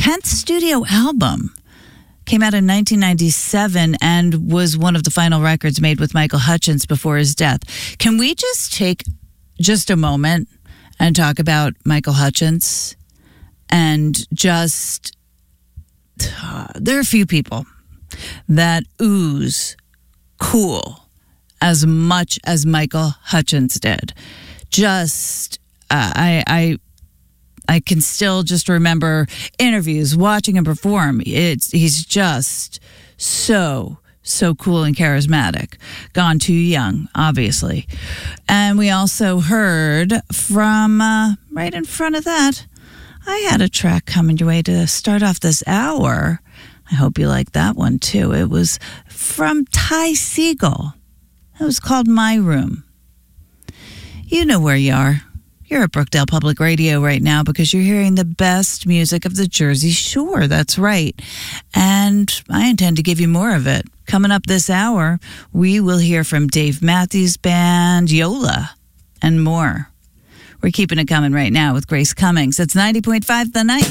10th studio album. Came out in 1997 and was one of the final records made with Michael Hutchence before his death. Can we just take just a moment and talk about Michael Hutchence? And just, there are a few people that ooze cool as much as Michael Hutchence did. Just, I can still just remember interviews, watching him perform. He's just so cool and charismatic. Gone too young, obviously. And we also heard from, right in front of that, I had a track coming your way to start off this hour. I hope you like that one too. It was from Ty Segall. It was called My Room. You know where you are. You're at Brookdale Public Radio right now because you're hearing the best music of the Jersey Shore. That's right. And I intend to give you more of it. Coming up this hour, we will hear from Dave Matthews Band, Yola, and more. We're keeping it coming right now with Grace Cummings. It's 90.5 The Night.